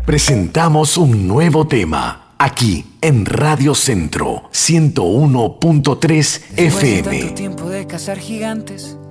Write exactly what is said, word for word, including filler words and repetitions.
Presentamos un nuevo tema aquí en Radio Centro ciento uno punto tres F M. Después de tanto tiempo de cazar gigantes,